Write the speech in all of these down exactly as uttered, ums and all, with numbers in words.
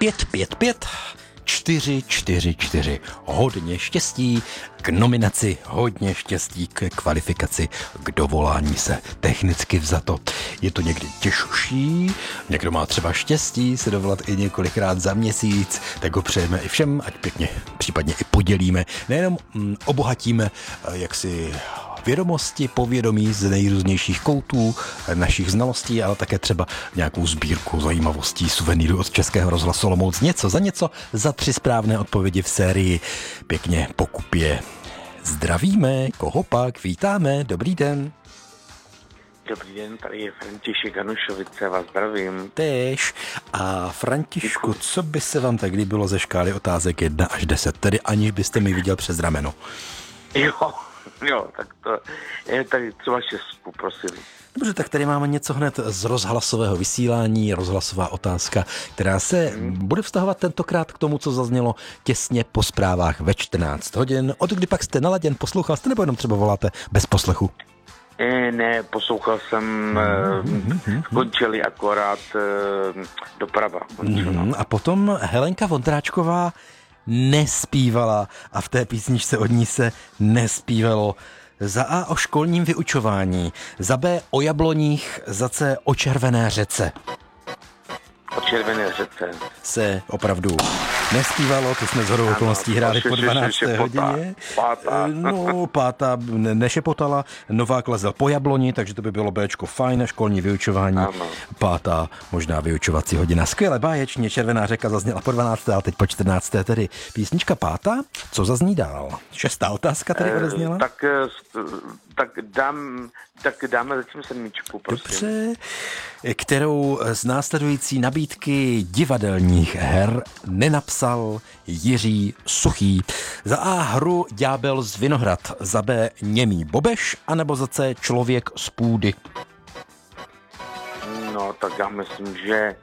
pět pět pět čtyři čtyři čtyři. Hodně štěstí k nominaci, hodně štěstí k kvalifikaci, k dovolání se technicky vzato. Je to někdy těžší, někdo má třeba štěstí se dovolat i několikrát za měsíc, tak ho přejeme i všem, ať pěkně případně i podělíme. Nejenom hm, obohatíme jaksi vědomosti, povědomí z nejrůznějších koutů našich znalostí, ale také třeba nějakou sbírku zajímavostí, suvenýrů od Českého rozhlasu Olomouc. Něco za něco, za tři správné odpovědi v sérii. Pěkně pokupě. Zdravíme, koho pak? Vítáme, dobrý den. Dobrý den, tady je František Hanušovice, vás zdravím. Též. A Františku, co by se vám tak líbilo ze škály otázek jedna až deset, tedy aniž byste mi viděl přes rameno? Jo. Jo, tak to je tady třeba šestku, prosím. Dobře, tak tady máme něco hned z rozhlasového vysílání, rozhlasová otázka, která se hmm. bude vztahovat tentokrát k tomu, co zaznělo těsně po zprávách ve čtrnáct hodin. Od kdy pak jste naladěn, poslouchal jste nebo jenom třeba voláte bez poslechu? E, ne, poslouchal jsem, mm-hmm. končili akorát e, doprava. Mm, a potom Helenka Vondráčková nespívala a v té písničce od ní se nespívalo. Za A o školním vyučování, za B o jabloních, za C o červené řece. O červené řece. Se opravdu nespívalo, to jsme shodou okolností hráli po dvanácté hodině. Pátá. No, pátá nešepotala, Novák lezel po jabloni, takže to by bylo Bčko fajn, školní vyučování, ano. Pátá možná vyučovací hodina. Skvěle, báječně, červená řeka zazněla po dvanácté a teď po čtrnácté tedy. Písnička pátá, co zazní dál? Šestá otázka tady odezněla? E, tak, tak, dám, tak dáme zatím sedmičku, prosím. Dobře, kterou z následující nabídky divadelních her nenapsal Jiří Suchý. Za A hru Ďábel z Vinohrad, za B Němý Bobeš, anebo za C Člověk z půdy. No, tak já myslím, že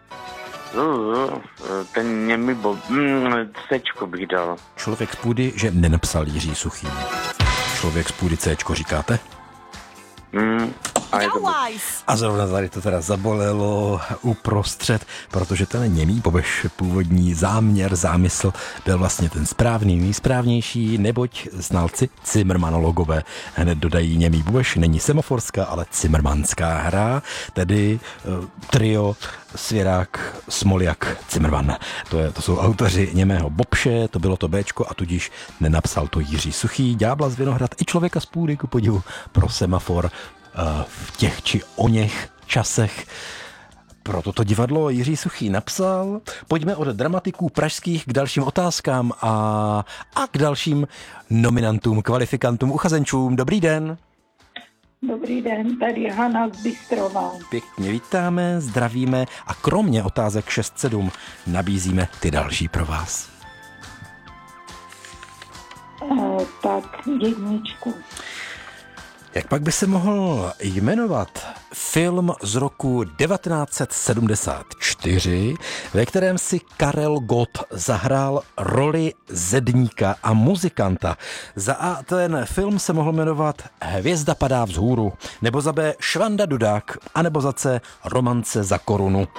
ten Němý Bobeš, Cčko bych dal. Člověk z půdy, že nenapsal Jiří Suchý. Člověk z půdy Cčko, říkáte? Hmm. A, a zrovna tady to teda zabolelo uprostřed, protože ten Němý Bobeš, původní záměr, zámysl byl vlastně ten správný, nejsprávnější, neboť znalci cimrmanologové hned dodají Němý Bobeš, není semaforská, ale cimrmanská hra, tedy uh, trio Svěrák, Smoljak, Cimrman. To, je, to jsou autoři Němého Bobše, to bylo to Bčko a tudíž nenapsal to Jiří Suchý, Ďábla z Vinohrad i Člověka z půdy, ku podivu, pro semafor v těch či oněch časech. Pro toto divadlo Jiří Suchý napsal. Pojďme od dramatiků pražských k dalším otázkám a, a k dalším nominantům, kvalifikantům, uchazenčům. Dobrý den. Dobrý den, tady Hana z Bystrova. Pěkně vítáme, zdravíme a kromě otázek šest sedm nabízíme ty další pro vás. Uh, tak jedničku. Jak pak by se mohl jmenovat film z roku devatenáct set sedmdesát čtyři, ve kterém si Karel Gott zahrál roli zedníka a muzikanta? Za A ten film se mohl jmenovat Hvězda padá vzhůru, nebo za B Švanda Dudák, anebo za C Romance za korunu.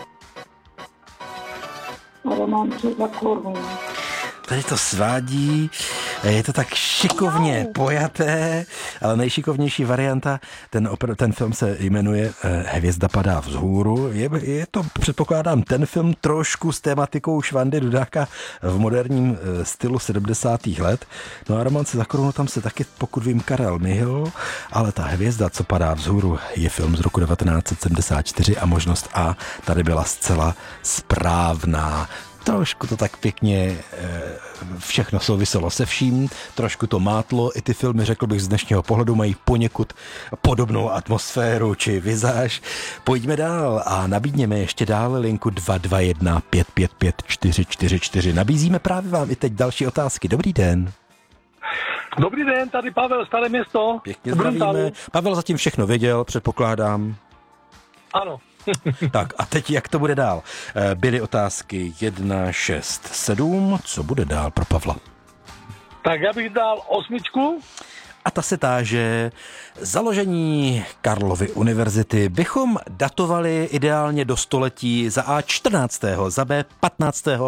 Romance za korunu. Tady to svádí, je to tak šikovně pojaté, ale nejšikovnější varianta, ten, opr- ten film se jmenuje Hvězda padá vzhůru. Je, je to, předpokládám, ten film trošku s tématikou Švandy Dudáka v moderním stylu sedmdesátých let. No a Romance za korunu, tam se taky, pokud vím, Karel Mihl, ale ta Hvězda, co padá vzhůru, je film z roku devatenáct set sedmdesát čtyři a možnost A tady byla zcela správná. Trošku to tak pěkně všechno souviselo se vším, trošku to mátlo, i ty filmy, řekl bych, z dnešního pohledu mají poněkud podobnou atmosféru či vizáž. Pojďme dál a nabídněme ještě dále linku dva dva jedna pět pět pět čtyři čtyři čtyři. Nabízíme právě vám i teď další otázky. Dobrý den. Dobrý den, tady Pavel, Staré Město. Pěkně zdravíme. Pavel zatím všechno věděl, předpokládám. Ano. Tak a teď jak to bude dál? Byly otázky jedna, šest, sedm. Co bude dál pro Pavla? Tak já bych dal osmičku. A ta se táže, založení Karlovy univerzity bychom datovali ideálně do století za A čtrnáctého, za B patnáctého